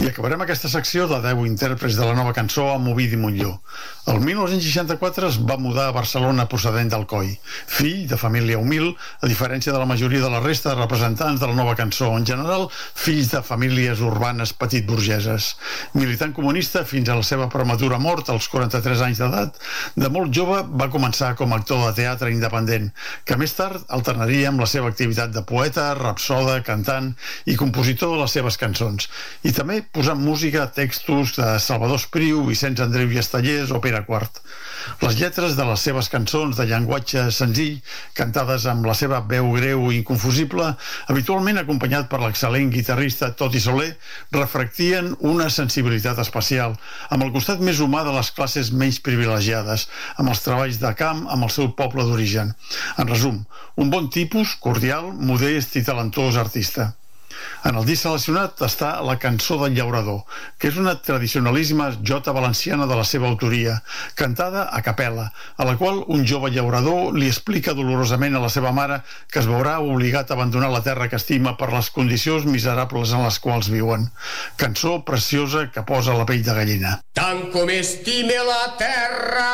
I acabarem aquesta secció de 10 intèrprets de la nova cançó amb Ovidi Montllor. El 1964 es va mudar a Barcelona procedent d'Alcoi. Fill de família humil, a diferència de la majoria de la resta de representants de la nova cançó, en general, fills de famílies urbanes petitburgeses. Militant comunista fins a la seva prematura mort als 43 anys d'edat, de molt jove va començar com a actor de teatre independent, que més tard alternaria amb la seva activitat de poeta, rapsoda, cantant i compositor de les seves cançons. I també posant música a textos de Salvador Espriu, Vicenç Andreu i Estallés o Pere Quart. Les lletres de les seves cançons de llenguatge senzill, cantades amb la seva veu greu i inconfusible, habitualment acompanyat per l'excel·lent guitarrista Toti Soler, reflectien una sensibilitat especial, amb el costat més humà de les classes menys privilegiades, amb els treballs de camp amb el seu poble d'origen. En resum, un bon tipus, cordial, modest i talentós artista. En el disc seleccionat està La cançó del llaurador, que és una tradicionalisme jota valenciana de la seva autoria, cantada a capella, a la qual un jove llaurador li explica dolorosament a la seva mare que es veurà obligat a abandonar la terra que estima per les condicions miserables en les quals viuen. Cançó preciosa que posa la pell de gallina. Tant com estime la terra,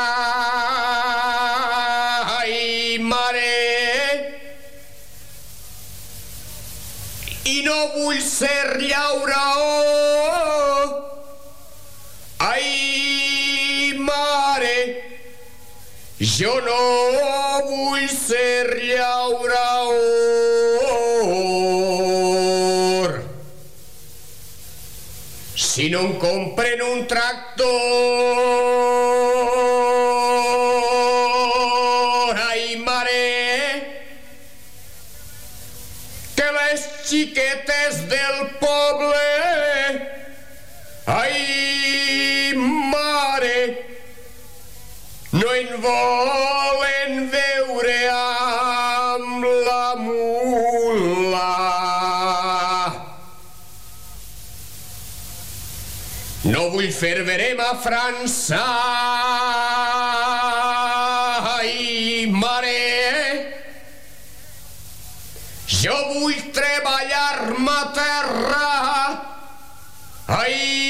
ai, mare, i no vull ser llaurador. Ai, mare, jo no vull ser llaurador. Si no em compren un tractor, ai, mare, que les xiquetes del poble, ai, mare, no en volen veure amb la mula. No vull fer verema a França, ai, mare, jo vull treballar ma terra, ai,